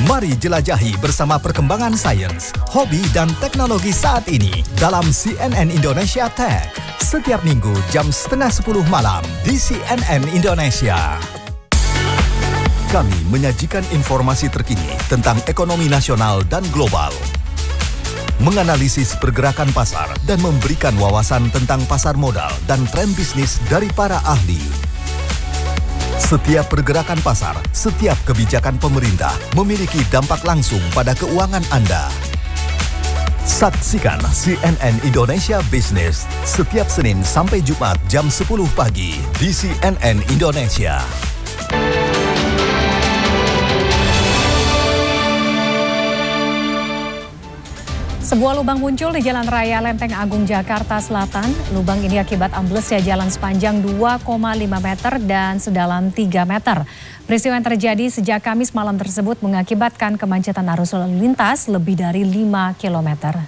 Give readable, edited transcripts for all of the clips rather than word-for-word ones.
Mari jelajahi bersama perkembangan sains, hobi dan teknologi saat ini dalam CNN Indonesia Tech. Setiap minggu jam 9:30 malam di CNN Indonesia. Kami menyajikan informasi terkini tentang ekonomi nasional dan global, menganalisis pergerakan pasar dan memberikan wawasan tentang pasar modal dan tren bisnis dari para ahli. Setiap pergerakan pasar, setiap kebijakan pemerintah memiliki dampak langsung pada keuangan Anda. Saksikan CNN Indonesia Business setiap Senin sampai Jumat jam 10 pagi di CNN Indonesia. Sebuah lubang muncul di Jalan Raya Lenteng Agung, Jakarta Selatan. Lubang ini akibat amblesnya jalan sepanjang 2,5 meter dan sedalam 3 meter. Peristiwa yang terjadi sejak Kamis malam tersebut mengakibatkan kemacetan arus lalu lintas lebih dari 5 kilometer.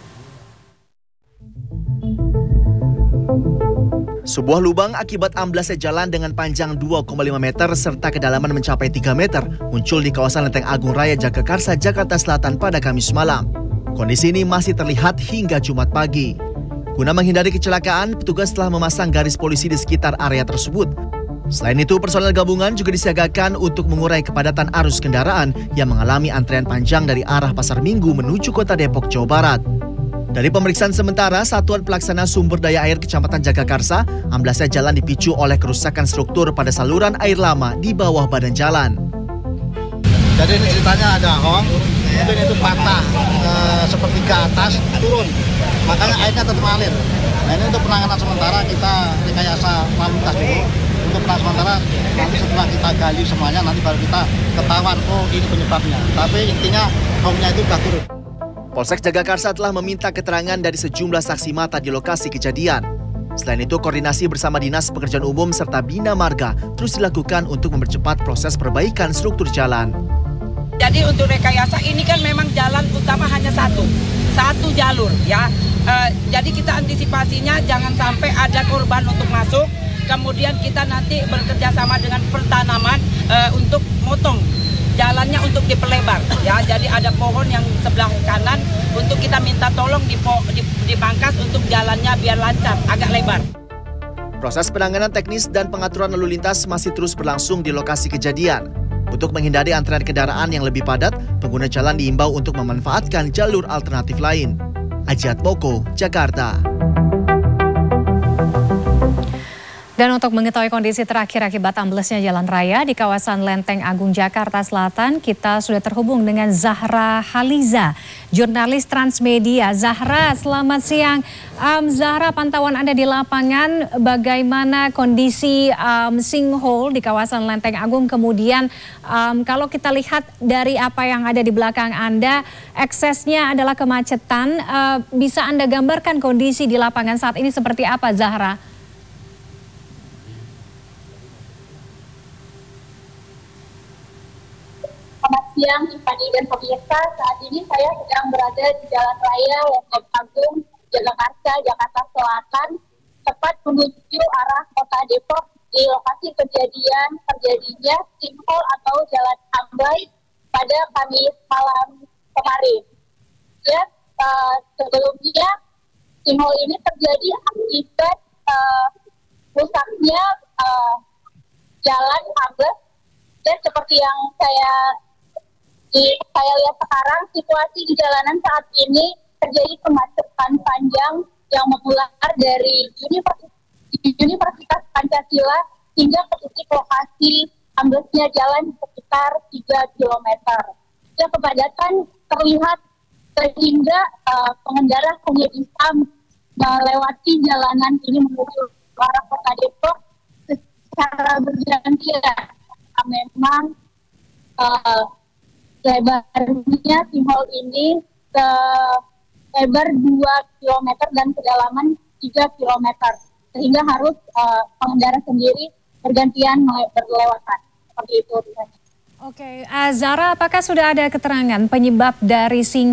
Sebuah lubang akibat amblasnya jalan dengan panjang 2,5 meter serta kedalaman mencapai 3 meter muncul di kawasan Lenteng Agung Raya Jagakarsa, Jakarta Selatan pada Kamis malam. Kondisi ini masih terlihat hingga Jumat pagi. Guna menghindari kecelakaan, petugas telah memasang garis polisi di sekitar area tersebut. Selain itu, personel gabungan juga disiagakan untuk mengurai kepadatan arus kendaraan yang mengalami antrean panjang dari arah Pasar Minggu menuju Kota Depok, Jawa Barat. Dari pemeriksaan sementara, Satuan Pelaksana Sumber Daya Air Kecamatan Jagakarsa, amblasnya jalan dipicu oleh kerusakan struktur pada saluran air lama di bawah badan jalan. Jadi ini ceritanya ada hong, mungkin itu patah seperti ke atas turun, makanya airnya tetap mengalir. Nah ini untuk penanganan sementara kita rekayasa lalu lintas dulu. Untuk penanganan sementara nanti setelah kita gali semuanya nanti baru kita ketahuan oh ini penyebabnya. Tapi intinya hongnya itu sudah turun. Polsek Jagakarsa telah meminta keterangan dari sejumlah saksi mata di lokasi kejadian. Selain itu, koordinasi bersama Dinas Pekerjaan Umum serta Bina Marga terus dilakukan untuk mempercepat proses perbaikan struktur jalan. Jadi untuk rekayasa ini kan memang jalan utama hanya satu jalur ya. Jadi kita antisipasinya jangan sampai ada korban untuk masuk. Kemudian kita nanti bekerja sama dengan pertanaman untuk motong jalannya untuk diperlebar ya. Jadi ada pohon yang sebelah kanan untuk kita minta tolong dipangkas untuk jalannya biar lancar, agak lebar. Proses penanganan teknis dan pengaturan lalu lintas masih terus berlangsung di lokasi kejadian. Untuk menghindari antrean kendaraan yang lebih padat, pengguna jalan diimbau untuk memanfaatkan jalur alternatif lain. Ajat Moko, Jakarta. Dan untuk mengetahui kondisi terakhir akibat amblesnya jalan raya di kawasan Lenteng Agung, Jakarta Selatan, kita sudah terhubung dengan Zahra Haliza, jurnalis Transmedia. Zahra, selamat siang. Zahra, pantauan Anda di lapangan, bagaimana kondisi sinkhole di kawasan Lenteng Agung? Kemudian kalau kita lihat dari apa yang ada di belakang Anda, eksesnya adalah kemacetan. Bisa Anda gambarkan kondisi di lapangan saat ini seperti apa, Zahra? Selamat siang, Tiffany dan pemirsa. Saat ini saya sedang berada di Jalan Raya Lenteng Agung, Jagakarsa, Jakarta Selatan, tepat menuju arah Kota Depok di lokasi kejadian terjadinya sinkhole atau jalan amblay pada Kamis malam kemarin. Ya, sebelumnya sinkhole ini terjadi akibat rusaknya jalan ambles, dan seperti yang saya lihat sekarang, situasi di jalanan saat ini terjadi kemacetan panjang yang mengular dari Universitas Pancasila hingga ke titik lokasi amblesnya jalan sekitar 3 km. Ya, kepadatan terlihat sehingga pengendara hanya bisa melewati jalanan ini menuju ke arah Kota Depok secara bergantian. Memang lebarnya sinkhole ini lebar 2 km dan kedalaman 3 km. Sehingga harus pengendara sendiri bergantian berlewatan. Seperti itu. Oke, Zahra, apakah sudah ada keterangan penyebab dari sinkhole